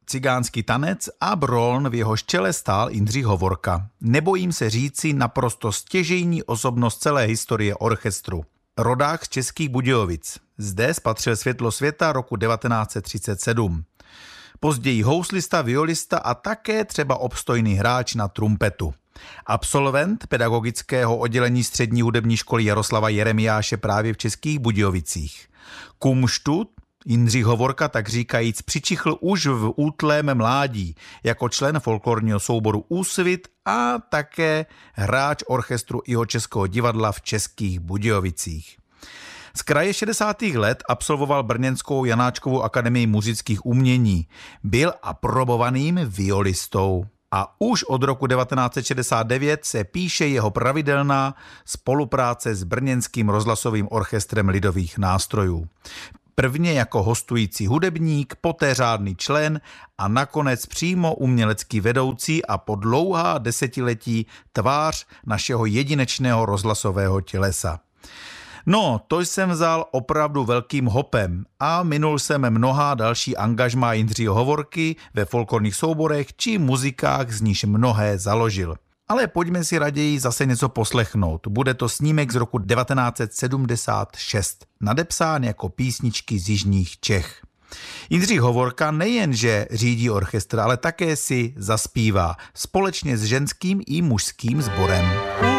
cigánský tanec a broln, v jehož čele stál Jindřich Hovorka. Nebojím se říci naprosto stěžejní osobnost celé historie orchestru. Rodák z Českých Budějovic. Zde spatřil světlo světa roku 1937. Později houslista, violista a také třeba obstojný hráč na trumpetu. Absolvent pedagogického oddělení Střední hudební školy Jaroslava Jeremiáše právě v Českých Budějovicích. Kumštu Jindřich Hovorka tak říkajíc přičichl už v útlém mládí jako člen folklorního souboru Úsvit a také hráč orchestru Jihočeského divadla v Českých Budějovicích. Z kraje 60. let absolvoval brněnskou Janáčkovou akademii muzických umění. Byl aprobovaným violistou. A už od roku 1969 se píše jeho pravidelná spolupráce s brněnským rozhlasovým orchestrem lidových nástrojů. Prvně jako hostující hudebník, poté řádný člen a nakonec přímo umělecký vedoucí a po dlouhá desetiletí tvář našeho jedinečného rozhlasového tělesa. No, to jsem vzal opravdu velkým hopem a minul jsem mnohá další angažmá Jindřiho Hovorky ve folklorních souborech či muzikách, z níž mnohé založil. Ale pojďme si raději zase něco poslechnout. Bude to snímek z roku 1976, nadepsán jako písničky z jižních Čech. Jindřich Hovorka nejenže řídí orchestr, ale také si zaspívá společně s ženským i mužským sborem.